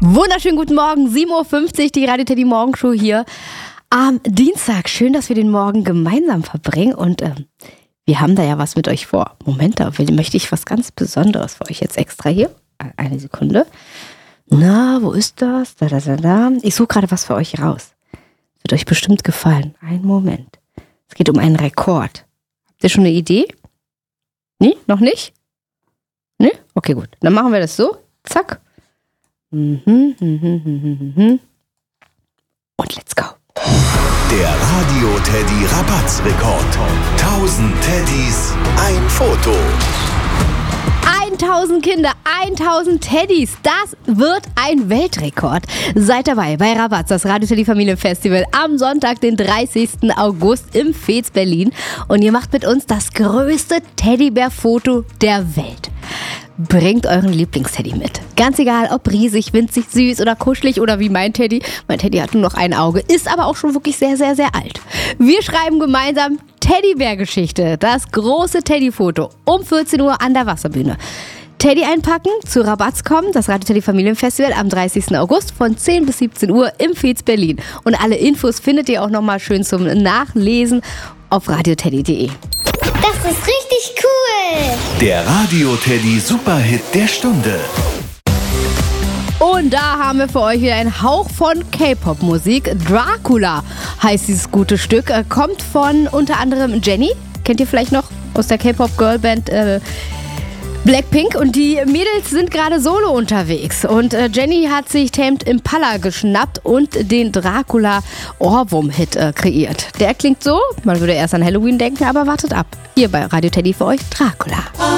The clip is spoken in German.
Wunderschönen guten Morgen, 7.50 Uhr, die Radio Teddy Morgenshow hier am Dienstag. Schön, dass wir den Morgen gemeinsam verbringen und wir haben da ja was mit euch vor. Moment, da möchte ich was ganz Besonderes für euch jetzt extra hier. Eine Sekunde. Na, wo ist das? Da. Ich suche gerade was für euch raus. Wird euch bestimmt gefallen. Einen Moment. Es geht um einen Rekord. Habt ihr schon eine Idee? Nee, noch nicht? Nee? Okay, gut. Dann machen wir das so. Zack. Und let's go. Der Radio Teddy Rabatzrekord. 1000 Teddys, ein Foto. 1000 Kinder, 1000 Teddys, das wird ein Weltrekord. Seid dabei bei Rabatz, das Radio Teddy Familienfestival am Sonntag, den 30. August im Veets Berlin. Und ihr macht mit uns das größte Teddybär-Foto der Welt. Bringt euren Lieblingsteddy mit. Ganz egal, ob riesig, winzig, süß oder kuschelig oder wie mein Teddy. Mein Teddy hat nur noch ein Auge, ist aber auch schon wirklich sehr, sehr, sehr alt. Wir schreiben gemeinsam Teddybär-Geschichte, das große Teddy-Foto um 14 Uhr an der Wasserbühne. Teddy einpacken, zu Rabatz kommen, das Radio Teddy Familienfestival am 30. August von 10 bis 17 Uhr im Veets Berlin. Und alle Infos findet ihr auch nochmal schön zum Nachlesen auf radioteddy.de. Das ist richtig cool! Der Radio Teddy Superhit der Stunde. Und da haben wir für euch wieder einen Hauch von K-Pop-Musik. Dracula heißt dieses gute Stück. Kommt von unter anderem Jennie. Kennt ihr vielleicht noch aus der K-Pop-Girlband Blackpink. Und die Mädels sind gerade solo unterwegs. Und Jennie hat sich Tamed Impala geschnappt und den Dracula-Ohrwurm-Hit kreiert. Der klingt so, man würde erst an Halloween denken, aber wartet ab. Hier bei Radio Teddy für euch Dracula.